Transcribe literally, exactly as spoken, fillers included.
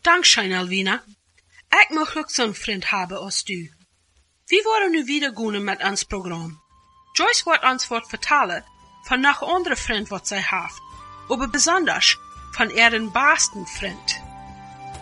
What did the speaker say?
Dankeschön, Alwina. Ich möchte auch so einen Freund haben als du. Wir wollen nu wieder gehen mit ons Programm. Joyce wird uns wat vertellen von noch andere Freund, wat sie hat, aber besonders von ihren besten Freund.